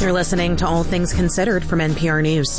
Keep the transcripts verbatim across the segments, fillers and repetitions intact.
You're listening to All Things Considered from N P R News.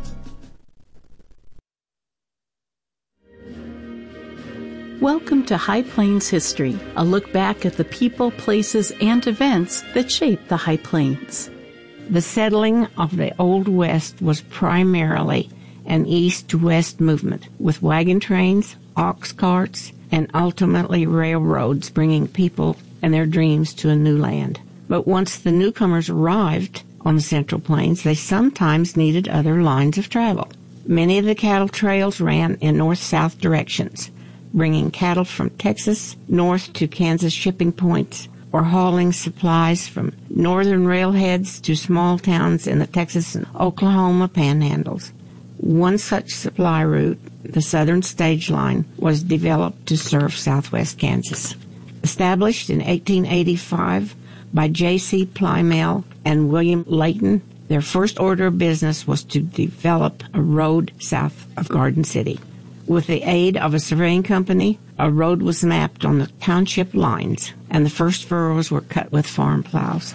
Welcome to High Plains History, a look back at the people, places, and events that shaped the High Plains. The settling of the Old West was primarily an east-to-west movement, with wagon trains, ox carts, and ultimately railroads bringing people and their dreams to a new land. But once the newcomers arrived on the Central Plains, they sometimes needed other lines of travel. Many of the cattle trails ran in north-south directions, bringing cattle from Texas north to Kansas shipping points, or hauling supplies from northern railheads to small towns in the Texas and Oklahoma panhandles. One such supply route, the Southern Stage Line, was developed to serve southwest Kansas. Established in eighteen eighty-five by J C Plymell and William Layton, their first order of business was to develop a road south of Garden City. With the aid of a surveying company, a road was mapped on the township lines, and the first furrows were cut with farm plows.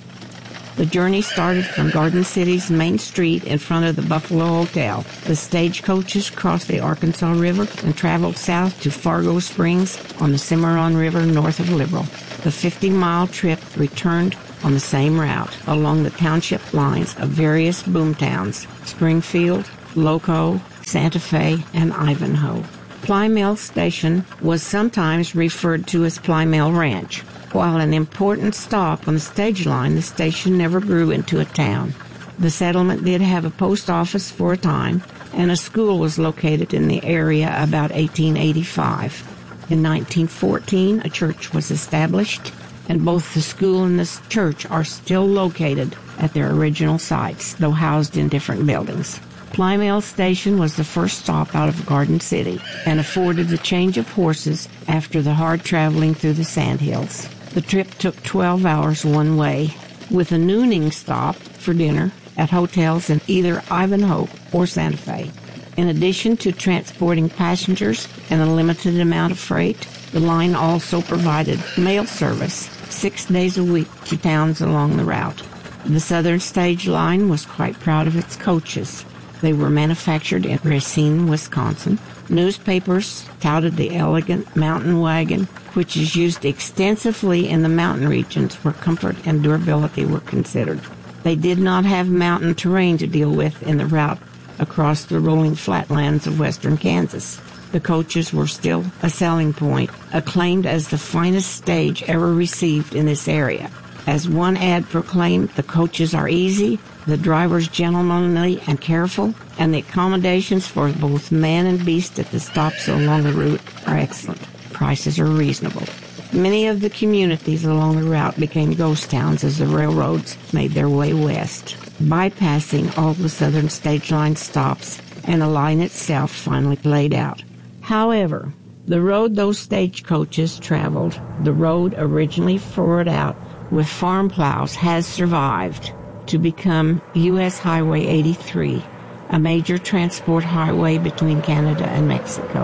The journey started from Garden City's main street in front of the Buffalo Hotel. The stagecoaches crossed the Arkansas River and traveled south to Fargo Springs on the Cimarron River north of Liberal. The fifty-mile trip returned on the same route along the township lines of various boomtowns, Springfield, Loco, Santa Fe, and Ivanhoe. Plymell Station was sometimes referred to as Plymell Ranch. While an important stop on the stage line, the station never grew into a town. The settlement did have a post office for a time, and a school was located in the area about eighteen eighty-five. In nineteen fourteen, a church was established, and both the school and the church are still located at their original sites, though housed in different buildings. Plymell Station was the first stop out of Garden City and afforded the change of horses after the hard traveling through the sandhills. The trip took twelve hours one way, with a nooning stop for dinner at hotels in either Ivanhoe or Santa Fe. In addition to transporting passengers and a limited amount of freight, the line also provided mail service six days a week to towns along the route. The Southern Stage Line was quite proud of its coaches. They were manufactured in Racine, Wisconsin. Newspapers touted the elegant mountain wagon, which is used extensively in the mountain regions where comfort and durability were considered. They did not have mountain terrain to deal with in the route across the rolling flatlands of western Kansas. The coaches were still a selling point, acclaimed as the finest stage ever received in this area. As one ad proclaimed, the coaches are easy, the drivers gentlemanly and careful, and the accommodations for both man and beast at the stops along the route are excellent. Prices are reasonable. Many of the communities along the route became ghost towns as the railroads made their way west, bypassing all the Southern Stage Line stops, and the line itself finally played out. However, the road those stagecoaches traveled, the road originally furrowed out with farm plows, has survived to become U S Highway eighty-three, a major transport highway between Canada and Mexico.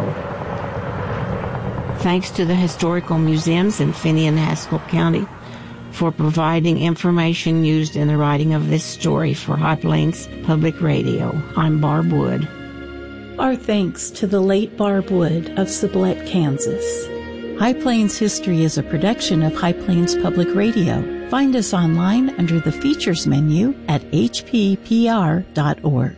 Thanks to the historical museums in Finney and Haskell County for providing information used in the writing of this story for High Plains Public Radio. I'm Barb Wood. Our thanks to the late Barb Wood of Sublette, Kansas. High Plains History is a production of High Plains Public Radio. Find us online under the Features menu at h p p r dot org.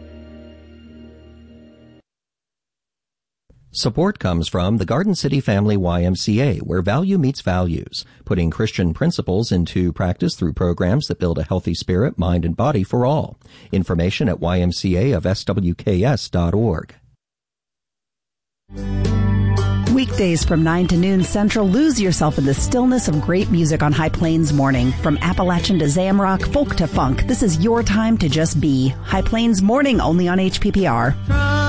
Support comes from the Garden City Family Y M C A, where value meets values, putting Christian principles into practice through programs that build a healthy spirit, mind, and body for all. Information at y m c a of s w k s dot org. Weekdays from nine to noon Central, lose yourself in the stillness of great music on High Plains Morning. From Appalachian to Zamrock, folk to funk, this is your time to just be. High Plains Morning, only on H P P R.